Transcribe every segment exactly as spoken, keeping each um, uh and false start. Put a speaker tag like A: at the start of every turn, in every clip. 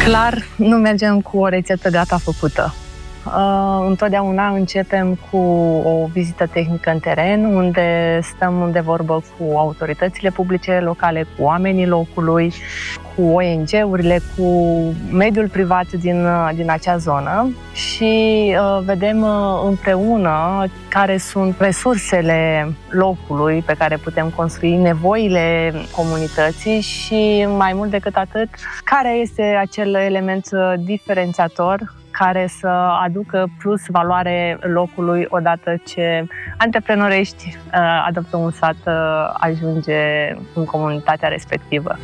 A: Clar, nu mergem cu o rețetă gata făcută. Uh, întotdeauna începem cu o vizită tehnică în teren, unde stăm de vorbă cu autoritățile publice locale, cu oamenii locului, cu O N G-urile, cu mediul privat din, din acea zonă și uh, vedem uh, împreună care sunt resursele locului pe care putem construi, nevoile comunității și, mai mult decât atât, care este acel element diferențiator care să aducă plus valoare locului odată ce antreprenorești uh, adoptă un sat, uh, ajunge în comunitatea respectivă.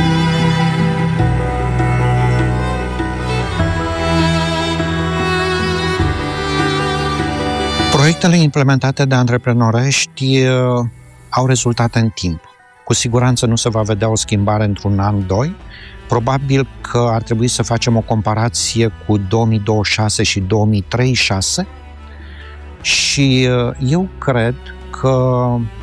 B: Proiectele implementate de antreprenorești uh, au rezultate în timp. Cu siguranță nu se va vedea o schimbare într-un an, doi. Probabil că ar trebui să facem o comparație cu două mii douăzeci și șase și două mii treizeci și șase și eu cred că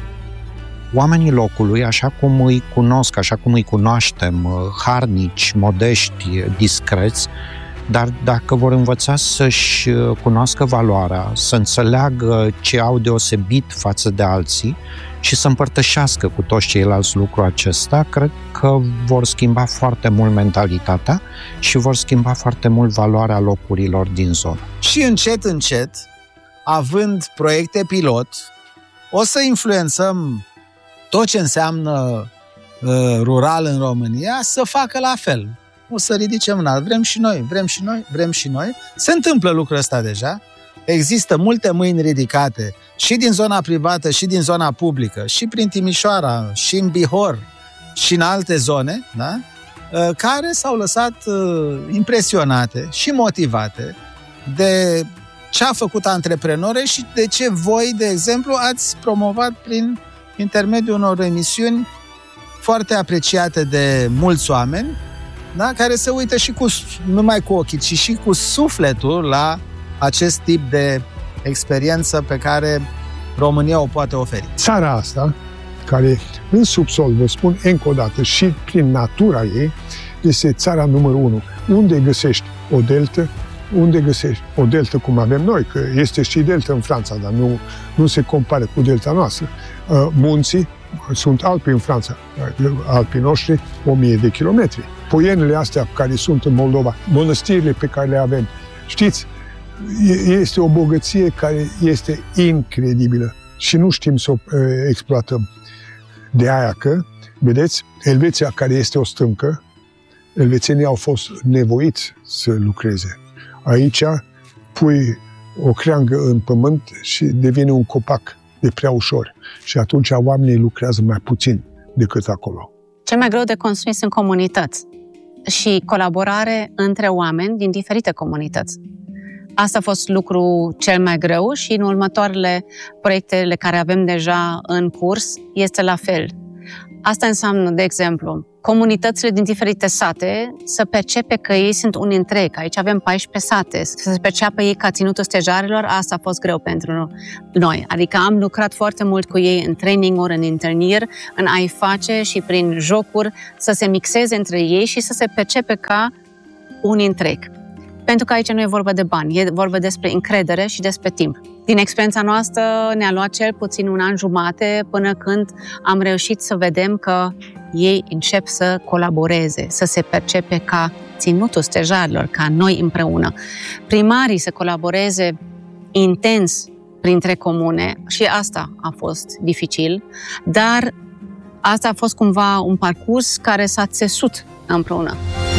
B: oamenii locului, așa cum îi cunosc, așa cum îi cunoaștem, harnici, modești, discreți, dar dacă vor învăța să-și cunoască valoarea, să înțeleagă ce au deosebit față de alții și să împărtășească cu toți ceilalți lucrul acesta, cred că vor schimba foarte mult mentalitatea și vor schimba foarte mult valoarea locurilor din zonă.
C: Și încet, încet, având proiecte pilot, o să influențăm tot ce înseamnă uh, rural în România să facă la fel. O să ridicem mâna, vrem și noi, vrem și noi, vrem și noi. Se întâmplă lucrul ăsta deja. Există multe mâini ridicate și din zona privată și din zona publică, și prin Timișoara, și în Bihor, și în alte zone, da? Care s-au lăsat impresionate și motivate de ce a făcut antreprenore și de ce voi, de exemplu, ați promovat prin intermediul unor emisiuni foarte apreciate de mulți oameni, da? Care se uită și cu, nu numai cu ochii, ci și cu sufletul la acest tip de experiență pe care România o poate oferi.
D: Țara asta, care în subsol, vă spun încă o dată, și prin natura ei, este țara numărul unu. Unde găsești o deltă, unde găsești o deltă cum avem noi, că este și deltă în Franța, dar nu, nu se compară cu delta noastră. Munții, sunt Alpi în Franța, Alpii noștri, o mie de kilometri. Poienele astea care sunt în Moldova, mănăstirile pe care le avem, știți, este o bogăție care este incredibilă și nu știm să o exploatăm. De aia că, vedeți, Elveția, care este o stâncă, elvețenii au fost nevoiți să lucreze. Aici pui o creangă în pământ și devine un copac de prea ușor. Și atunci oamenii lucrează mai puțin decât acolo.
E: Cel mai greu de construit sunt comunități și colaborare între oameni din diferite comunități. Asta a fost lucru cel mai greu și în următoarele proiectele care avem deja în curs este la fel. Asta înseamnă, de exemplu, comunitățile din diferite sate să percepe că ei sunt un întreg. Aici avem paisprezece sate. Să se perceapă ei ca ținutul stejarilor, asta a fost greu pentru noi. Adică am lucrat foarte mult cu ei în training-uri, în întâlniri, în a-i face și prin jocuri să se mixeze între ei și să se percepe ca un întreg. Pentru că aici nu e vorba de bani, e vorba despre încredere și despre timp. Din experiența noastră ne-a luat cel puțin un an jumate până când am reușit să vedem că ei încep să colaboreze, să se percepe ca ținutul stejarilor, ca noi împreună. Primarii să colaboreze intens printre comune și asta a fost dificil, dar asta a fost cumva un parcurs care s-a țesut împreună.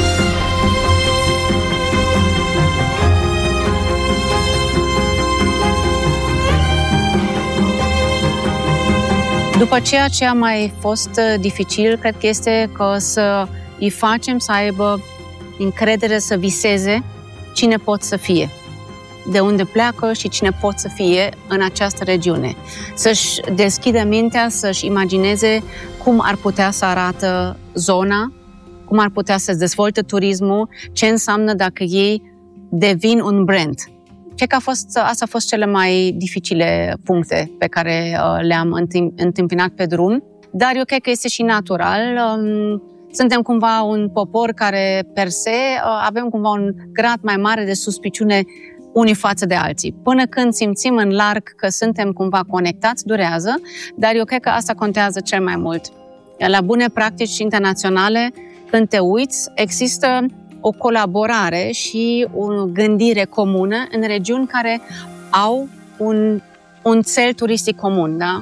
E: După ceea ce a mai fost dificil, cred că este că să îi facem să aibă încredere să viseze cine pot să fie, de unde pleacă și cine pot să fie în această regiune. Să-și deschidă mintea, să-și imagineze cum ar putea să arată zona, cum ar putea să dezvolte turismul, ce înseamnă dacă ei devin un brand. Cred că a fost, asta a fost cele mai dificile puncte pe care uh, le-am întâmpinat pe drum, dar eu cred că este și natural. Um, suntem cumva un popor care, per se, avem cumva un grad mai mare de suspiciune unii față de alții. Până când simțim în larg că suntem cumva conectați, durează, dar eu cred că asta contează cel mai mult. La bune practici internaționale, când te uiți, există o colaborare și o gândire comună în regiuni care au un, un cel turistic comun, da?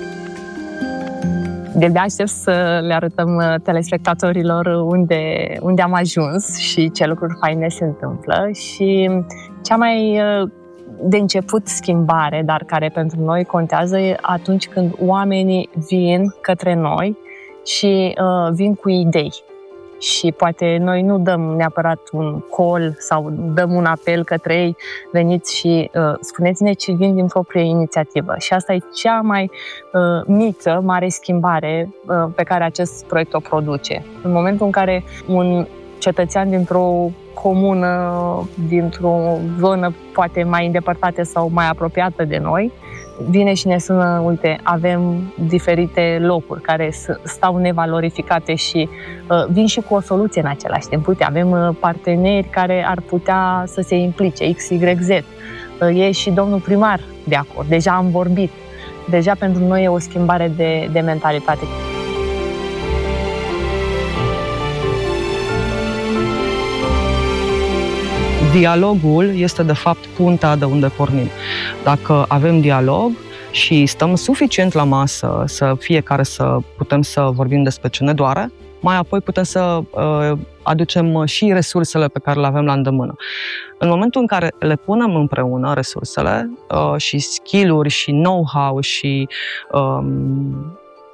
A: De-abia aștept să le arătăm telespectatorilor unde, unde am ajuns și ce lucruri faine se întâmplă. Și cea mai de început schimbare, dar care pentru noi contează, e atunci când oamenii vin către noi și uh, vin cu idei. Și poate noi nu dăm neapărat un call sau dăm un apel către ei, veniți și uh, spuneți-ne ce vin din proprie inițiativă. Și asta e cea mai uh, mică, mare schimbare uh, pe care acest proiect o produce. În momentul în care un cetățean dintr-o comună, dintr-o zonă poate mai îndepărtată sau mai apropiată de noi, vine și ne sună, uite, avem diferite locuri care stau nevalorificate și uh, vin și cu o soluție în același timp. Uite, avem uh, parteneri care ar putea să se implice, X Y Z. Uh, e și domnul primar de acord, deja am vorbit. Deja pentru noi e o schimbare de, de mentalitate.
F: Dialogul este, de fapt, puntea de unde pornim. Dacă avem dialog și stăm suficient la masă să fiecare să putem să vorbim despre ce ne doare, mai apoi putem să uh, aducem și resursele pe care le avem la îndemână. În momentul în care le punem împreună, resursele uh, și skill-uri și know-how și um,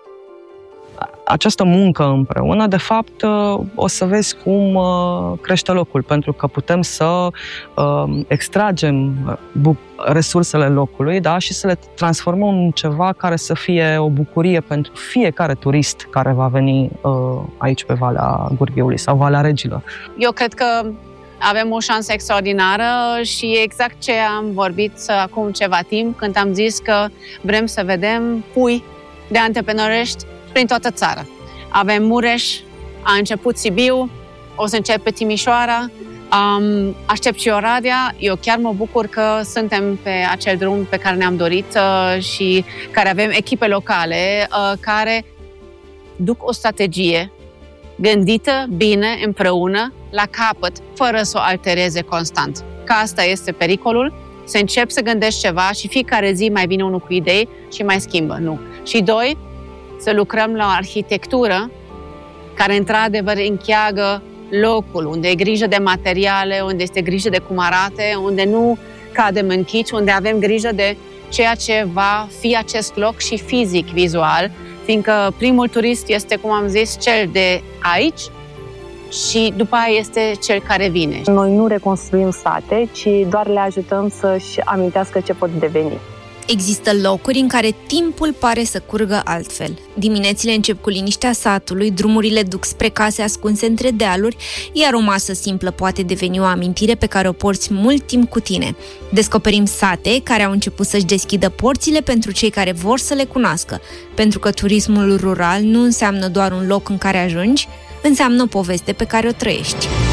F: această muncă împreună, de fapt, o să vezi cum crește locul, pentru că putem să extragem resursele locului, da, și să le transformăm în ceva care să fie o bucurie pentru fiecare turist care va veni aici pe Valea Gurghiului sau Valea Regilor.
E: Eu cred că avem o șansă extraordinară și exact ce am vorbit acum ceva timp, când am zis că vrem să vedem pui de antreprenoriști prin toată țara. Avem Mureș, a început Sibiu, o să începe Timișoara, um, aștept și Oradea. Eu chiar mă bucur că suntem pe acel drum pe care ne-am dorit uh, și care avem echipe locale uh, care duc o strategie gândită bine, împreună, la capăt, fără să o altereze constant. Că asta este pericolul, să începi să gândești ceva și fiecare zi mai vine unul cu idei și mai schimbă. Nu. Și doi, să lucrăm la o arhitectură care într-adevăr încheagă locul, unde e grijă de materiale, unde este grijă de cum arate, unde nu cadem în chici, unde avem grijă de ceea ce va fi acest loc și fizic, vizual, fiindcă primul turist este, cum am zis, cel de aici și după aia este cel care vine.
A: Noi nu reconstruim sate, ci doar le ajutăm să-și amintească ce pot deveni.
G: Există locuri în care timpul pare să curgă altfel. Diminețile încep cu liniștea satului, drumurile duc spre case ascunse între dealuri, iar o masă simplă poate deveni o amintire pe care o porți mult timp cu tine. Descoperim sate care au început să-și deschidă porțile pentru cei care vor să le cunoască, pentru că turismul rural nu înseamnă doar un loc în care ajungi, înseamnă o poveste pe care o trăiești.